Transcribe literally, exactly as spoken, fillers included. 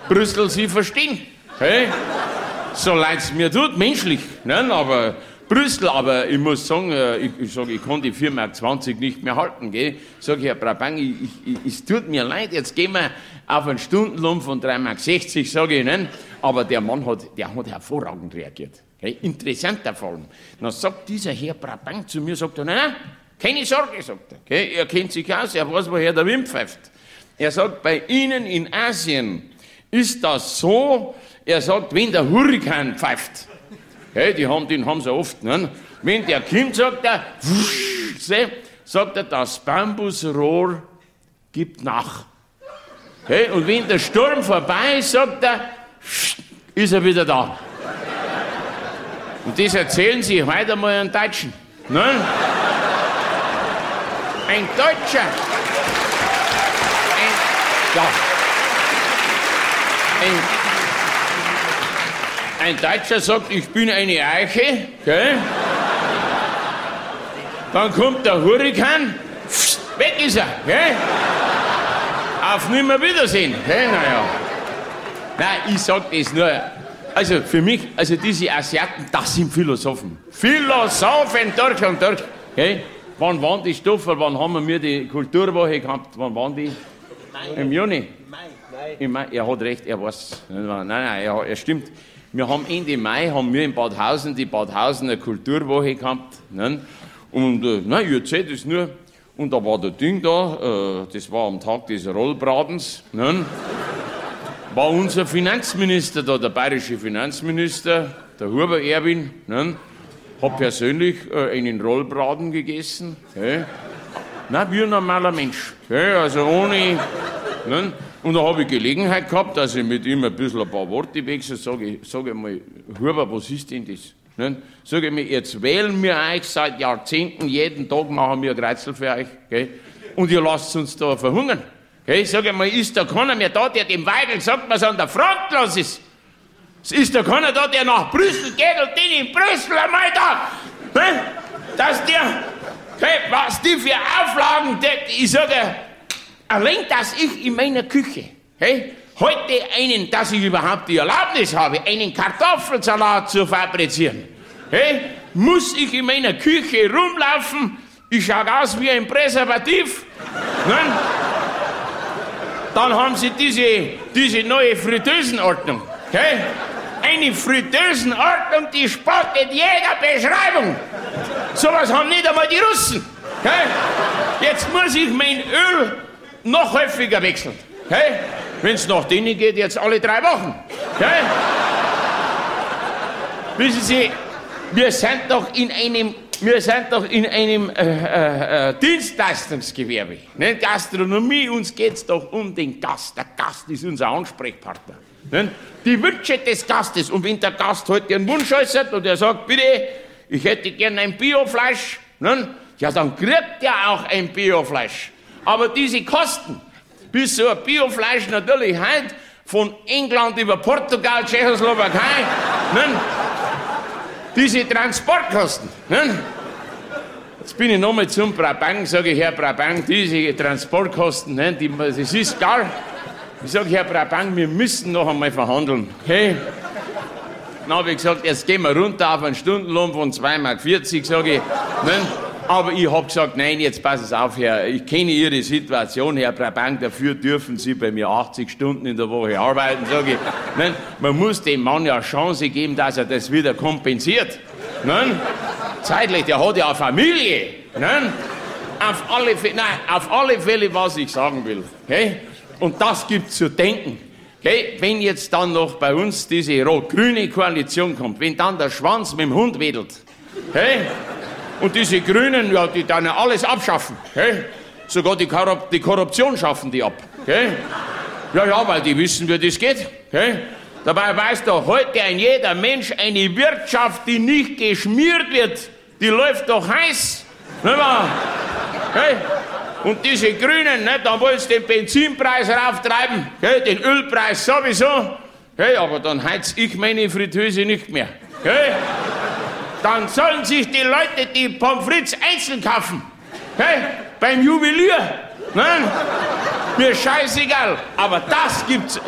Brüssel Sie verstehen. Hey? So leid es mir tut, menschlich. Ne? Aber Brüssel, aber ich muss sagen, ich, ich, sag, ich kann die vier Mark zwanzig nicht mehr halten. Gell? Sag ich, Herr Brabang, ich, ich, ich, es tut mir leid, jetzt gehen wir auf einen Stundenlohn von drei Mark sechzig, sage ich Ihnen. Aber der Mann hat, der hat hervorragend reagiert. Okay? Interessanter Fall. Dann sagt dieser Herr Brabang zu mir, sagt er, nein, nein, keine Sorge, sagt er. Okay? Er kennt sich aus, er weiß, woher der Wind pfeift. Er sagt, bei Ihnen in Asien ist das so, er sagt, wenn der Hurrikan pfeift, okay? Die haben, den haben sie oft, ne? Wenn der kommt, sagt er, wusch, seh, sagt er, das Bambusrohr gibt nach. Okay? Und wenn der Sturm vorbei ist, sagt er, ist er wieder da. Und das erzählen Sie heute mal einen Deutschen. Ne? Ein Deutscher. Ein, ja. Ein, ein Deutscher sagt, ich bin eine Eiche. Okay? Dann kommt der Hurrikan, weg ist er. Okay? Auf Nimmerwiedersehen. Okay? Naja. Nein, ich sag das nur. Also für mich, also diese Asiaten, das sind Philosophen. Philosophen durch und durch. Okay? Wann waren die Stoffe? Wann haben wir die Kulturwoche gehabt? Wann waren die? Mai. Im Juni? Mai. Mai. Im Mai. Er hat recht, er weiß. Nein, nein, er, er stimmt. Wir haben Ende Mai haben wir in Badhausen die Badhausener Kulturwoche gehabt. Ne? Und äh, nein, ich erzähle das nur. Und da war der Ding da, äh, das war am Tag des Rollbratens. Ne? War unser Finanzminister da, der bayerische Finanzminister, der Huber Erwin, ne, hat persönlich äh, einen Rollbraten gegessen. Okay. Na, wie ein normaler Mensch. Okay, also ohne. Ne, und da habe ich Gelegenheit gehabt, dass ich mit ihm ein bisschen ein paar Worte wechsle. Sage ich, sag ich mal, Huber, was ist denn das? Ne, sage ich mir, jetzt wählen wir euch seit Jahrzehnten, jeden Tag machen wir ein Kreuzel für euch. Okay, und ihr lasst uns da verhungern. Hey, sag ich mal, ist da keiner mehr da, der dem Weigel sagt, was an der Front los ist? Ist da keiner da, der nach Brüssel geht und den in Brüssel einmal da, ne? Dass der, hey, was die für Auflagen, die, ich sage, allein, dass ich in meiner Küche, hey, heute einen, dass ich überhaupt die Erlaubnis habe, einen Kartoffelsalat zu fabrizieren, hey, muss ich in meiner Küche rumlaufen, ich schaue aus wie ein Präservativ, ne? Dann haben sie diese, diese neue Fritteusenordnung. Okay? Eine Fritteusenordnung, die spottet jeder Beschreibung. Sowas haben nicht einmal die Russen. Okay? Jetzt muss ich mein Öl noch häufiger wechseln. Okay? Wenn es nach denen geht, jetzt alle drei Wochen. Okay? Wissen Sie, wir sind doch in einem Wir sind doch in einem äh, äh, Dienstleistungsgewerbe, ne? Gastronomie, uns geht es doch um den Gast. Der Gast ist unser Ansprechpartner. Ne? Die Wünsche des Gastes. Und wenn der Gast heute einen Wunsch äußert und er sagt, bitte, ich hätte gerne ein Biofleisch, ne? Ja, dann kriegt er auch ein Biofleisch. Aber diese Kosten, bis so ein Biofleisch natürlich heute von England über Portugal, Tschechoslowakei, ne? Diese Transportkosten. Ne? Jetzt bin ich nochmal zum Brabang, sage ich, Herr Brabang, diese Transportkosten, ne, die, das ist gar. Ich sage, Herr Brabang, wir müssen noch einmal verhandeln. Okay? Dann habe ich gesagt, jetzt gehen wir runter auf einen Stundenlohn von zwei Mark vierzig, sage ich. Ne? Aber ich habe gesagt, nein, jetzt passen Sie auf, Herr, ich kenne Ihre Situation, Herr Brabang, dafür dürfen Sie bei mir achtzig Stunden in der Woche arbeiten, sage ich. Nein, man muss dem Mann ja eine Chance geben, dass er das wieder kompensiert. Nein, zeitlich, der hat ja eine Familie. Nein, auf alle Fälle, nein, auf alle Fälle, was ich sagen will. Okay? Und das gibt zu denken. Okay? Wenn jetzt dann noch bei uns diese rot-grüne Koalition kommt, wenn dann der Schwanz mit dem Hund wedelt, okay? Und diese Grünen, ja, die dann ja alles abschaffen. Okay? Sogar die, Korrup die Korruption schaffen die ab. Okay? Ja, ja, weil die wissen, wie das geht. Okay? Dabei weiß doch heute ein jeder Mensch, eine Wirtschaft, die nicht geschmiert wird, die läuft doch heiß. Nicht wahr? Okay? Und diese Grünen, ne, da wollen sie den Benzinpreis rauftreiben, okay? Den Ölpreis sowieso. Okay? Aber dann heiz ich meine Fritteuse nicht mehr. Okay? Dann sollen sich die Leute die Pommes frites einzeln kaufen. Hey, beim Juwelier. Nein? Mir scheißegal. Aber das gibt's.